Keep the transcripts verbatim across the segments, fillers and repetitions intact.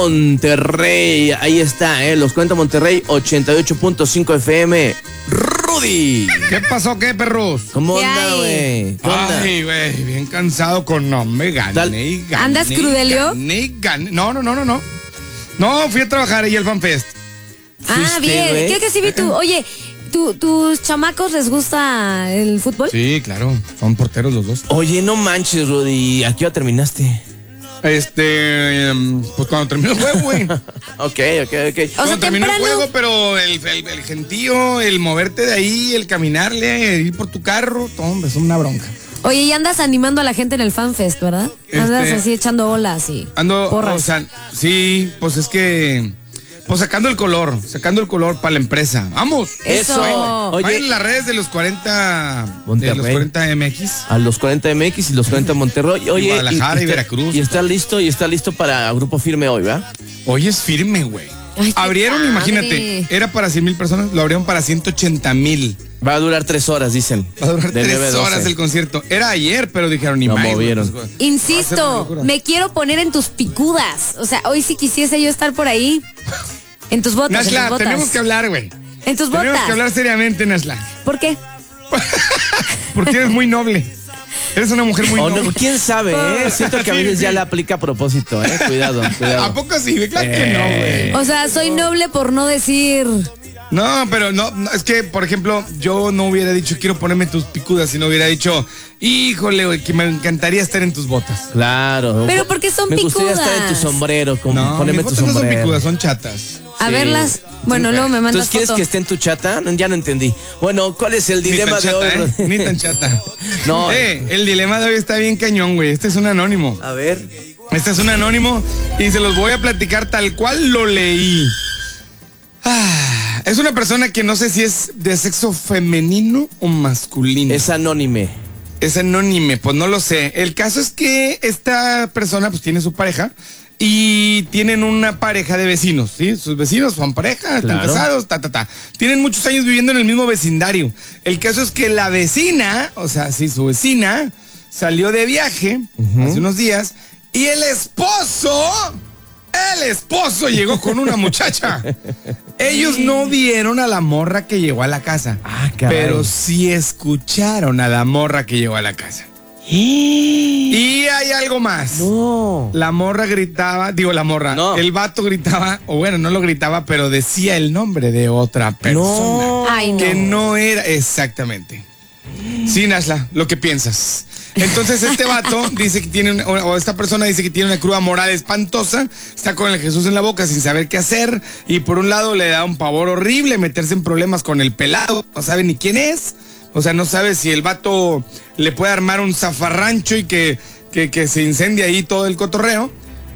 Monterrey, ahí está, ¿eh? Los cuarenta Monterrey, ochenta y ocho punto cinco F M. Rudy. ¿Qué pasó, qué, perros? ¿Cómo ¿Qué anda, hay? güey? ¿Qué onda? Ay, güey, bien cansado con no me gané Dal- y gané. ¿Andas y crudelio? Gané, y gané. No, no, no, no, no. No, fui a trabajar ahí al FanFest. Ah, ¿Fuiste, bien. güey? Creo que sí vi tú. Oye, ¿tu- ¿tus chamacos les gusta el fútbol? Sí, claro, son porteros los dos. Oye, no manches, Rudy. ¿A qué hora terminaste? Este, em, pues cuando terminó el juego, güey. Ok, ok, ok. O sea, Cuando terminó el temprano. juego, pero el, el, el gentío, el moverte de ahí, el caminarle, el ir por tu carro, todo, hombre, es una bronca. Oye, y andas animando a la gente en el FanFest, ¿verdad? Andas Este- así echando olas y Ando, porras. o sea, sí, pues es que, pues sacando el color, sacando el color para la empresa. ¡Vamos! Eso. Oye. Vayan en las redes de los cuarenta, de Monterrey. los cuarenta M X. A los cuarenta M X y los cuarenta Monterrey. Oye, Guadalajara y está- Veracruz. Y está listo, y está listo para Grupo Firme hoy, ¿verdad? Hoy es firme, güey. Ay, qué Abrieron, padre. imagínate, era para cien mil personas, lo abrieron para ciento ochenta mil. Va a durar tres horas, dicen. Va a durar De nueve a tres doce. horas el concierto. Era ayer, pero dijeron ni Lo más. güey, movieron. pues, güey. Insisto, me quiero poner en tus picudas. O sea, hoy si quisiese yo estar por ahí. En tus botas, en Nashla, tus botas. tenemos que hablar, güey. En tus Tenemos botas. que hablar seriamente, Nashla. ¿Por qué? Porque eres muy noble. Eres una mujer muy O noble. no, quién sabe, ¿eh? Siento que a Sí, veces sí. ya la aplica a propósito, ¿eh? Cuidado, cuidado. ¿A poco sí? Claro que no, güey. O sea, soy noble por no decir. No, pero no, no, es que, por ejemplo, yo no hubiera dicho quiero ponerme tus picudas, sino hubiera dicho, híjole, güey, que me encantaría estar en tus botas. Claro. Pero ¿por qué son Me gustaría estar en tu picudas? sombrero, como No, poneme mis tu botas no son sombrero. picudas, son chatas. A Sí. verlas. Bueno, luego me mandas Entonces, ¿quieres foto. que esté en tu chata? No, ya no entendí. Bueno, ¿cuál es el Ni dilema tan de chata, hoy, ¿eh? Rodri? Ni tan chata. No. Eh, el dilema de hoy está bien cañón, güey. Este es un anónimo. A ver. Este es un anónimo y se los voy a platicar tal cual lo leí. Ah, es una persona que no sé si es de sexo femenino o masculino. Es anónime. Es anónime, pues no lo sé. El caso es que esta persona pues tiene su pareja y tienen una pareja de vecinos, ¿sí? Sus vecinos son pareja, están Claro. casados, ta, ta, ta. Tienen muchos años viviendo en el mismo vecindario. El caso es que la vecina, o sea, sí, su vecina, salió de viaje hace unos días y el esposo, el esposo llegó con una muchacha. Ellos no vieron a la morra que llegó a la casa, Ah, caray. pero sí escucharon a la morra que llegó a la casa. Y hay algo más. No. La morra gritaba, digo la morra, No. el vato gritaba, o bueno, no lo gritaba, pero decía el nombre de otra persona. No. Ay, no. Que no era exactamente. Sí, Nashla, lo que piensas. Entonces este vato dice que tiene, una- o esta persona dice que tiene una cruda moral espantosa, está con el Jesús en la boca sin saber qué hacer, y por un lado le da un pavor horrible meterse en problemas con el pelado, no sabe ni quién es, o sea, no sabe si el vato le puede armar un zafarrancho y que, que, que se incendie ahí todo el cotorreo,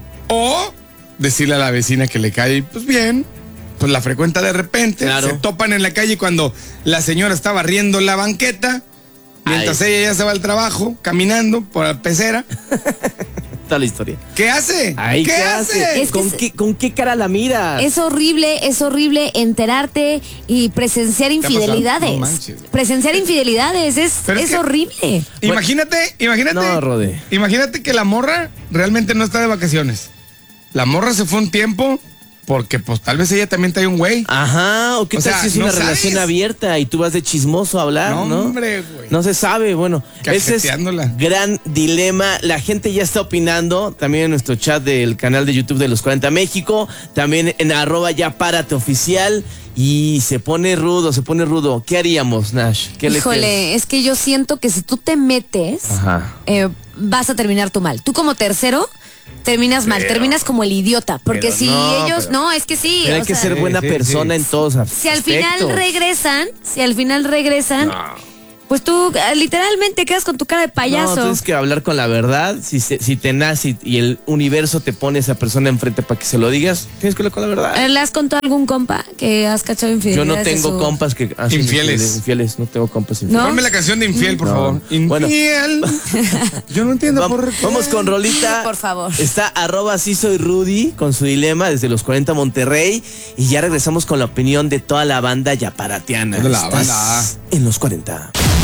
o decirle a la vecina que le cae, pues bien, pues la frecuenta de repente, Claro. se topan en la calle cuando la señora está barriendo la banqueta, mientras Ay. ella ya se va al trabajo, caminando por la pecera. Está la historia. ¿Qué hace? Ay, ¿Qué, hace? Es que ¿Con, se- qué, ¿Con qué cara la miras? Es horrible, es horrible enterarte y presenciar ha pasado? infidelidades. No manches. Presenciar infidelidades es, Pero es es que- horrible. Imagínate, imagínate. No, Rode. Imagínate que la morra realmente no está de vacaciones. La morra se fue un tiempo porque pues tal vez ella también trae un güey. Ajá, o qué O tal sea, si es no una sabes. relación abierta y tú vas de chismoso a hablar, ¿no? No, hombre, güey. No se sabe, bueno, ese es Cajeteándola. gran dilema. La gente ya está opinando, también en nuestro chat del canal de YouTube de Los cuarenta México, también en arroba ya párate oficial, y se pone rudo, se pone rudo. ¿Qué haríamos, Nash? ¿Qué le crees? Híjole, es que yo siento que si tú te metes, Ajá. eh, vas a terminar tú mal. Tú como tercero terminas mal, terminas como el idiota. Porque pero si no, ellos, pero- no, es que sí. Pero hay o que sea, ser buena Sí, sí, persona sí. en todos aspectos. Si al final regresan, si al final regresan, pues tú eh, literalmente quedas con tu cara de No, payaso. tienes que hablar con la verdad. Si, se- si te nace y, y el universo te pone a esa persona enfrente para que se lo digas, tienes que hablar con la verdad. Eh, ¿Le has contado a algún compa que has cachado Yo infidelidades? no de tengo su- compas que hacen Infieles. infieles. No tengo compas infieles. ¿No? Ponme la canción de Infiel, por No. favor. Bueno. Infiel. Yo no entiendo Vam- por qué. Vamos con Rolita. Por favor. Está arroba sí soy Rudy con su dilema desde los cuarenta Monterrey. Y ya regresamos con la opinión de toda la banda yaparateana. De la Estás banda. en los cuarenta.